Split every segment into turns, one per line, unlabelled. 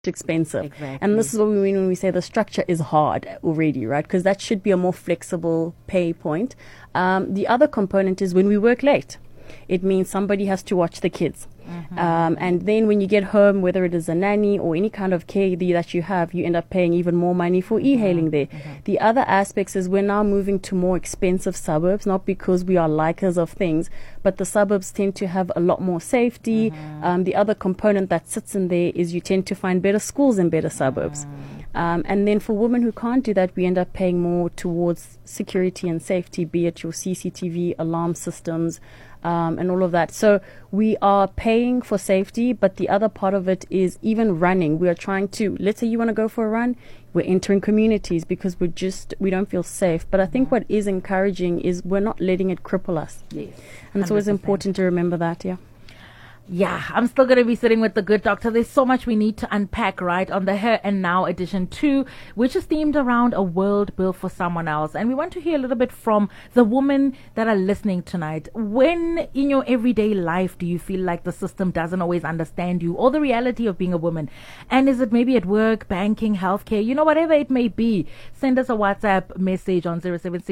expensive.
Exactly.
And this is what we mean when we say the structure is hard already, right? Because that should be a more flexible pay point. The other component is when we work late. It means somebody has to watch the kids. And then when you get home, whether it is a nanny or any kind of care that you have, you end up paying even more money for e-hailing there. The other aspects is we're now moving to more expensive suburbs, not because we are likers of things, but the suburbs tend to have a lot more safety. The other component that sits in there is you tend to find better schools in better suburbs. And then for women who can't do that, we end up paying more towards security and safety, be it your CCTV, alarm systems, and all of that. So we are paying for safety, but the other part of it is even running. We are trying to, let's say you want to go for a run, we're entering communities because we don't feel safe. But I think what is encouraging is we're not letting it cripple us.
Yes.
And it's always
100%.
important to remember that,
Yeah, I'm still going to be sitting with the good doctor. There's so much we need to unpack, right, on the Here and Now edition 2, which is themed around a world built for someone else. And we want to hear a little bit from the women that are listening tonight. When in your everyday life do you feel like the system doesn't always understand you or the reality of being a woman? And is it maybe at work, banking, healthcare, whatever it may be? Send us a WhatsApp message on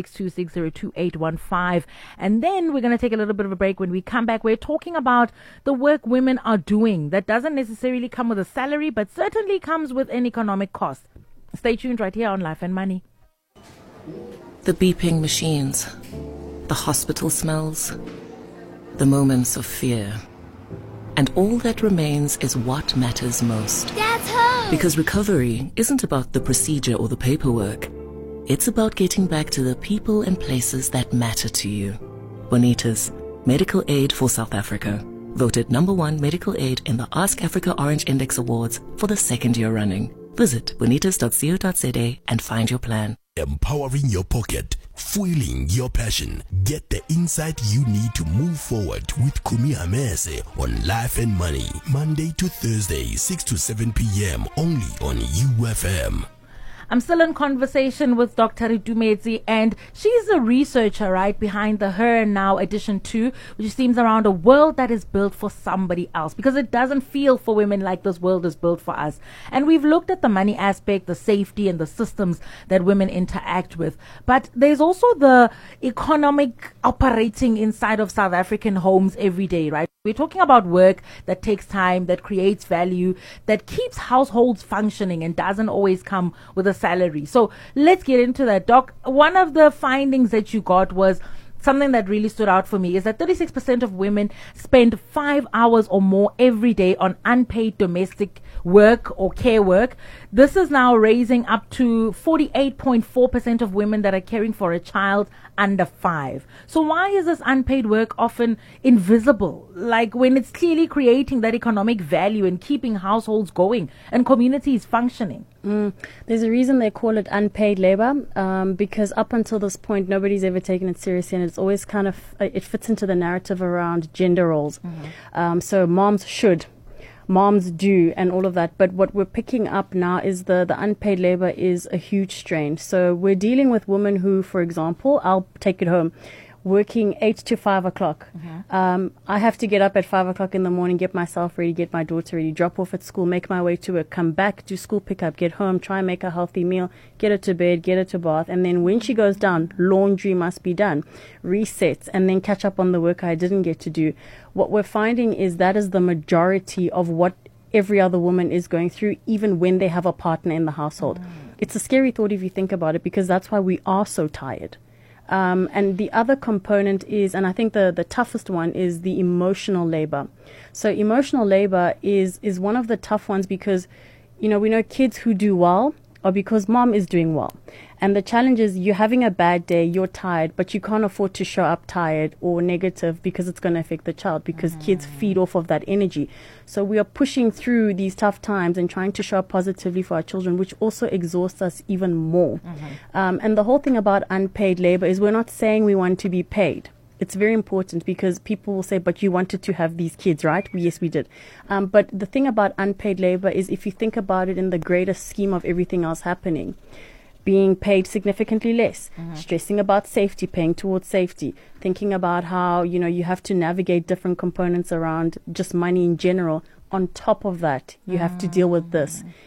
0762602815. And then we're going to take a little bit of a break. When we come back, we're talking about the work women are doing that doesn't necessarily come with a salary, but certainly comes with an economic cost. Stay tuned right here on Life and Money.
The beeping machines, the hospital smells, the moments of fear. And all that remains is what matters most.
Dad's home!
Because recovery isn't about the procedure or the paperwork. It's about getting back to the people and places that matter to you. Bonitas, medical aid for South Africa. Voted #1 medical aid in the Ask Africa Orange Index Awards for the second year running. Visit bonitas.co.za and find your plan.
Empowering your pocket, fueling your passion. Get the insight you need to move forward with Kumi Hamese on Life and Money. Monday to Thursday, 6 to 7 p.m. only on UFM.
I'm still in conversation with Dr. Itumetsi, and she's a researcher, right, behind the Her and Now edition 2, which seems around a world that is built for somebody else, because it doesn't feel for women like this world is built for us. And we've looked at the money aspect, the safety, and the systems that women interact with. But there's also the economic operating inside of South African homes every day, right? We're talking about work that takes time, that creates value, that keeps households functioning and doesn't always come with a salary. So let's get into that. Doc, one of the findings that you got was something that really stood out for me is that 36% of women spend 5 hours or more every day on unpaid domestic work or care work. This is now raising up to 48.4% of women that are caring for a child under 5. So why is this unpaid work often invisible? Like when it's clearly creating that economic value and keeping households going and communities functioning.
There's a reason they call it unpaid labor, because up until this point, nobody's ever taken it seriously, and it's always kind of, it fits into the narrative around gender roles. So moms do, and all of that. But what we're picking up now is the unpaid labor is a huge strain. So we're dealing with women who, for example, I'll take it home, working 8 to 5 o'clock. I have to get up at 5 o'clock in the morning, get myself ready, get my daughter ready, drop off at school, make my way to work, come back, do school pickup, get home, try and make a healthy meal, get her to bed, get her to bath. And then when she goes down, laundry must be done, resets, and then catch up on the work I didn't get to do. What we're finding is that is the majority of what every other woman is going through, even when they have a partner in the household. It's a scary thought if you think about it, because that's why we are so tired. And the other component is, and I think the toughest one is the emotional labor. So emotional labor is one of the tough ones because, we know kids who do well are because mom is doing well. And the challenge is you're having a bad day, you're tired, but you can't afford to show up tired or negative because it's going to affect the child, because kids feed off of that energy. So we are pushing through these tough times and trying to show up positively for our children, which also exhausts us even more. And the whole thing about unpaid labor is we're not saying we want to be paid. It's very important because people will say, but you wanted to have these kids, right? Yes, we did. But the thing about unpaid labor is if you think about it in the greater scheme of everything else happening, being paid significantly less, stressing about safety, paying towards safety, thinking about how, you have to navigate different components around just money in general, on top of that, you have to deal with this.